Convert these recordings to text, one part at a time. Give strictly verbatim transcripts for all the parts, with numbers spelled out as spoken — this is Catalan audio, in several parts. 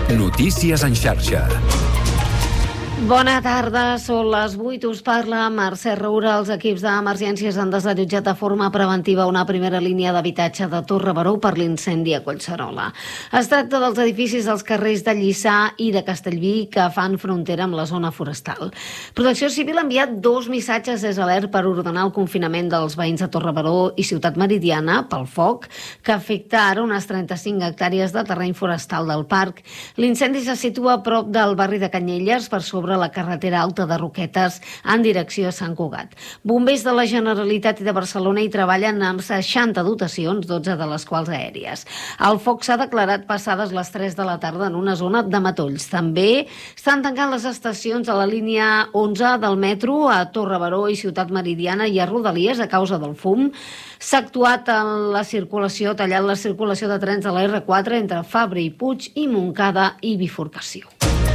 Notícies en xarxa. Bona tarda, són les vuit, us parla Mercè Roura. Els equips d'emergències han desallotjat de forma preventiva una primera línia d'habitatge de Torre Baró per l'incendi a Collserola. Es tracta dels edificis dels carrers de Lliçà i de Castellví que fan frontera amb la zona forestal. Protecció Civil ha enviat dos missatges des alert per ordenar el confinament dels veïns de Torre Baró i Ciutat Meridiana pel foc que afecta ara unes trenta-cinc hectàrees de terreny forestal del parc. L'incendi se situa a prop del barri de Canyelles, per sobre la carretera alta de Roquetes en direcció a Sant Cugat. Bombers de la Generalitat i de Barcelona hi treballen amb seixanta dotacions, dotze de les quals aèries. El foc s'ha declarat passades les tres de la tarda en una zona de matolls. També estan tancant les estacions a la línia onze del metro a Torre Baró i Ciutat Meridiana i a Rodalies a causa del fum. S'ha actuat en la circulació, tallant la circulació de trens a la erre quatre entre Fabra i Puig i Montcada i Bifurcació.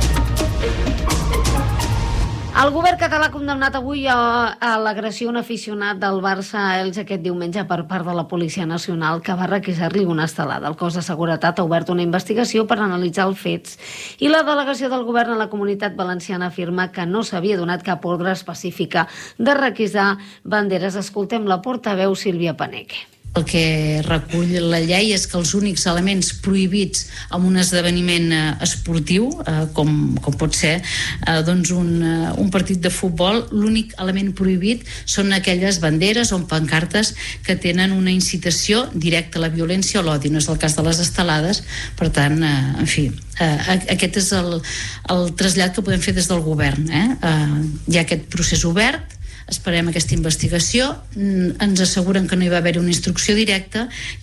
El govern català ha condemnat avui a, a l'agressió a un aficionat del Barça a Elx aquest diumenge per part de la Policia Nacional, que va requisar-li una estelada. El cos de seguretat ha obert una investigació per analitzar els fets i la delegació del govern a la Comunitat Valenciana afirma que no s'havia donat cap ordre específica de requisar banderes. Escoltem la portaveu Sílvia Paneque. El que recull la llei és que els únics elements prohibits en un esdeveniment esportiu, eh, com, com pot ser eh, doncs un, un partit de futbol, l'únic element prohibit són aquelles banderes o pancartes que tenen una incitació directa a la violència o l'odi. No és el cas de les estelades, per tant, eh, en fi, eh, aquest és el, el trasllat que podem fer des del govern. Eh? Eh, hi ha aquest procés obert, esperem aquesta investigació, ens asseguren que no hi va haver una instrucció directa